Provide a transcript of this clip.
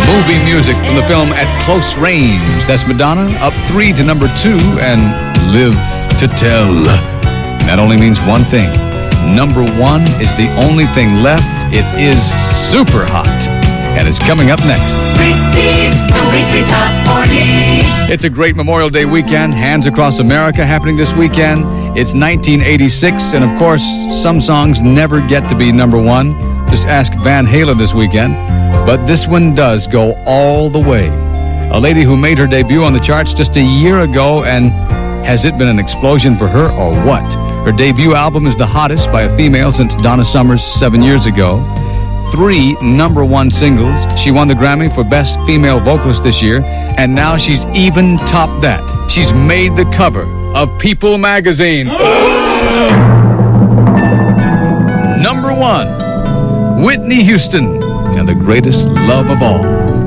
Movie music from the film At Close Range. That's Madonna, up 3 to number 2, and Live to Tell. That only means one thing. Number 1 is the only thing left. It is super hot, and it's coming up next. Ricky's Weekly Top 40. It's a great Memorial Day weekend. Hands Across America happening this weekend. It's 1986, and of course, some songs never get to be number 1. Just ask Van Halen this weekend. But this one does go all the way. A lady who made her debut on the charts just a year ago, and has it been an explosion for her or what? Her debut album is the hottest by a female since Donna Summer's 7 years ago. 3 number 1 singles. She won the Grammy for Best Female Vocalist this year, and now she's even topped that. She's made the cover of People magazine. Number 1, Whitney Houston, and the greatest love of all.